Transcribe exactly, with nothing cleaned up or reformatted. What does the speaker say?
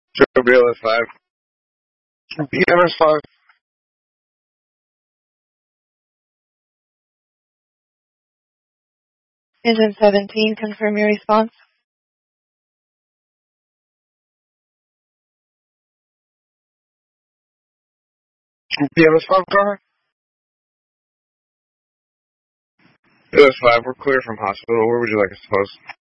Joe B L S five. B M S five. Engine seventeen, confirm your response. B M S five car. B M S five, we're clear from hospital. Where would you like us to post?